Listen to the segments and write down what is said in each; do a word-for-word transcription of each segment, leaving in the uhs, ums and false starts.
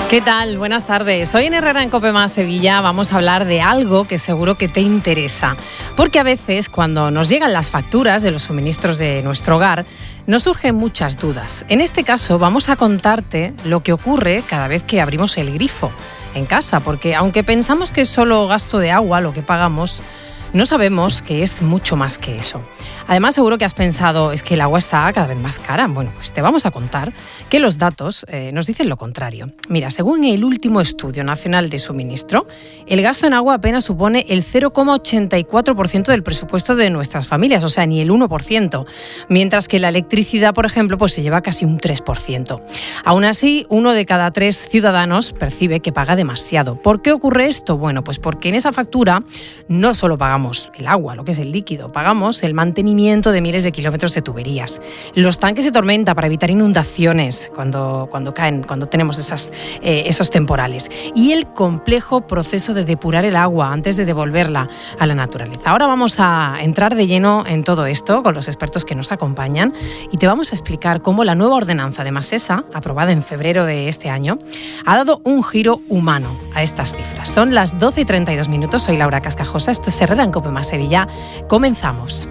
¿Qué tal? Buenas tardes. Hoy en Herrera en COPE Más Sevilla vamos a hablar de algo que seguro que te interesa. Porque a veces cuando nos llegan las facturas de los suministros de nuestro hogar, nos surgen muchas dudas. En este caso vamos a contarte lo que ocurre cada vez que abrimos el grifo en casa. Porque aunque pensamos que es solo gasto de agua lo que pagamos, no sabemos que es mucho más que eso. Además, seguro que has pensado, es que el agua está cada vez más cara. Bueno, pues te vamos a contar que los datos eh, nos dicen lo contrario. Mira, según el último estudio nacional de suministro, el gasto en agua apenas supone el cero coma ochenta y cuatro por ciento del presupuesto de nuestras familias, o sea, ni el uno por ciento. Mientras que la electricidad, por ejemplo, pues se lleva casi un tres por ciento. Aún así, uno de cada tres ciudadanos percibe que paga demasiado. ¿Por qué ocurre esto? Bueno, pues porque en esa factura no solo pagamos el agua, lo que es el líquido, pagamos el mantenimiento de miles de kilómetros de tuberías, los tanques de tormenta para evitar inundaciones cuando, cuando caen, cuando tenemos esas, eh, esos temporales, y el complejo proceso de depurar el agua antes de devolverla a la naturaleza. Ahora vamos a entrar de lleno en todo esto con los expertos que nos acompañan y te vamos a explicar cómo la nueva ordenanza de Masesa, aprobada en febrero de este año, ha dado un giro humano a estas cifras. Son las doce y treinta y dos minutos, soy Laura Cascajosa, esto es Herrera en COPE Más Sevilla. Comenzamos.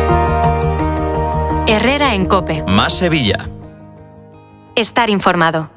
Herrera en COPE. Más Sevilla. Estar informado.